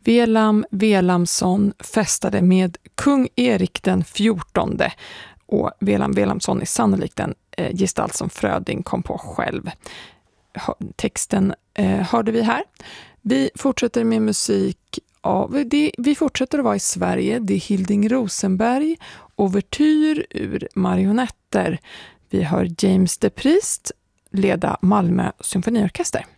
Velam Velamsson festade med kung Erik den 14. Och Velam Velamsson är sannolikt en gestalt som Fröding kom på själv. Texten hörde vi här. Vi fortsätter med musik. Vi fortsätter att vara i Sverige. Det är Hilding Rosenberg, Ouvertyr ur Marionetter. Vi hör James de Priest leda Malmö symfoniorkester.